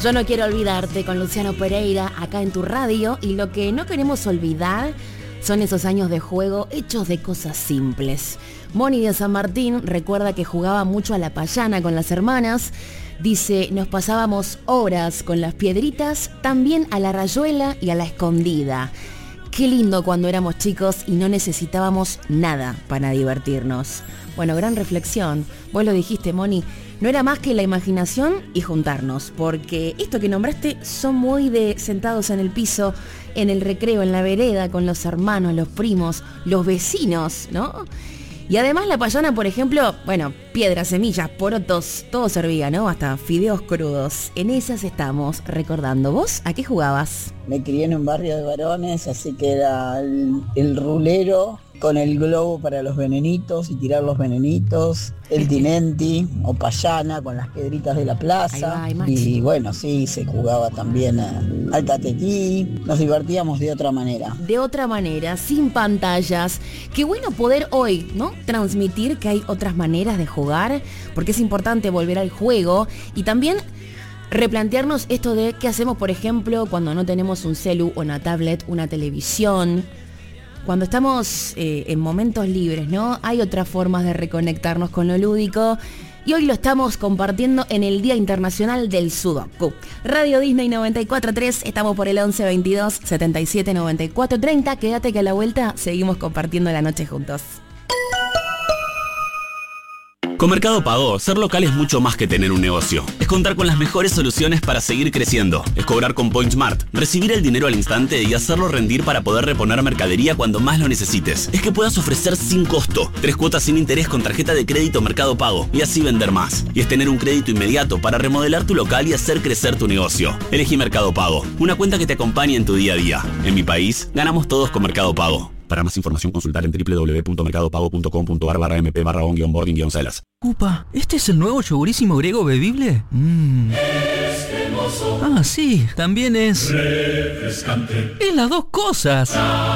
Yo no quiero olvidarte con Luciano Pereira acá en tu radio, y lo que no queremos olvidar son esos años de juego hechos de cosas simples. Moni de San Martín recuerda que jugaba mucho a la payana con las hermanas. Dice, nos pasábamos horas con las piedritas, también a la rayuela y a la escondida. Qué lindo cuando éramos chicos y no necesitábamos nada para divertirnos. Bueno, gran reflexión. Vos lo dijiste, Moni. No era más que la imaginación y juntarnos, porque esto que nombraste son muy de sentados en el piso, en el recreo, en la vereda, con los hermanos, los primos, los vecinos, ¿no? Y además la payana, por ejemplo, bueno, piedras, semillas, porotos, todo servía, ¿no? Hasta fideos crudos. En esas estamos recordando. ¿Vos a qué jugabas? Me crié en un barrio de varones, así que era el rulero con el globo para los venenitos y tirar los venenitos, el tinenti o payana con las piedritas de la plaza. Ahí va, y bueno, sí, se jugaba también al tatetí, nos divertíamos de otra manera. De otra manera, sin pantallas. Qué bueno poder hoy, ¿no?, transmitir que hay otras maneras de jugar, porque es importante volver al juego y también replantearnos esto de qué hacemos, por ejemplo, cuando no tenemos un celu o una tablet, una televisión. Cuando estamos en momentos libres, ¿no? Hay otras formas de reconectarnos con lo lúdico y hoy lo estamos compartiendo en el Día Internacional del Sudoku. Radio Disney 94.3, estamos por el 11 22 77 94 30. Quédate que a la vuelta seguimos compartiendo la noche juntos. Con Mercado Pago, ser local es mucho más que tener un negocio. Es contar con las mejores soluciones para seguir creciendo. Es cobrar con PointSmart, recibir el dinero al instante y hacerlo rendir para poder reponer mercadería cuando más lo necesites. Es que puedas ofrecer sin costo 3 cuotas sin interés con tarjeta de crédito Mercado Pago y así vender más. Y es tener un crédito inmediato para remodelar tu local y hacer crecer tu negocio. Elegí Mercado Pago, una cuenta que te acompañe en tu día a día. En mi país, ganamos todos con Mercado Pago. Para más información, consultar en www.mercadopago.com.ar/mp/on-boarding-celas. Upa, ¿este es el nuevo yogurísimo griego bebible? Ah, sí, también es refrescante. Es las dos cosas.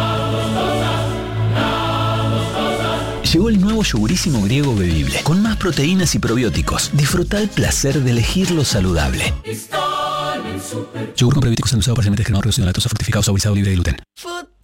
Llegó el nuevo yogurísimo griego bebible, con más proteínas y probióticos. Disfruta el placer de elegir lo saludable. Yogur con probióticos endulzado parcialmente descremado, reducido en lactosa, fructificado, saborizado, libre de gluten.